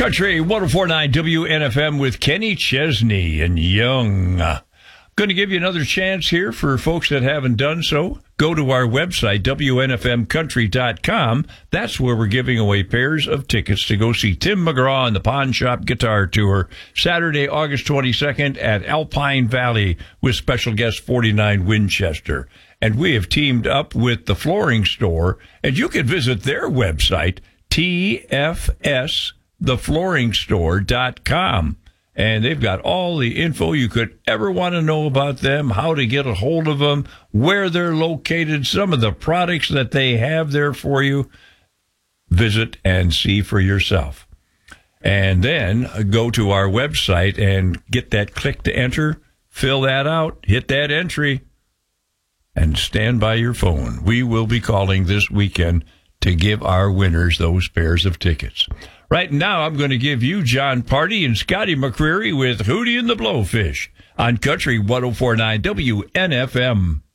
Country 104.9 WNFM with Kenny Chesney and Young. Going to give you another chance here for folks that haven't done so. Go to our website, WNFMcountry.com. That's where we're giving away pairs of tickets to go see Tim McGraw and the Pawn Shop Guitar Tour, Saturday, August 22nd at Alpine Valley with special guest 49 Winchester. And we have teamed up with the Flooring Store, and you can visit their website, TFStheflooringstore.com. And they've got all the info you could ever want to know about them, how to get a hold of them, where they're located, some of the products that they have there for you. Visit and see for yourself. And then go to our website and get that click to enter, fill that out, hit that entry, and stand by your phone. We will be calling this weekend to give our winners those pairs of tickets. Right now, I'm going to give you John Party and Scotty McCreery with Hootie and the Blowfish on Country 104.9 WNFM.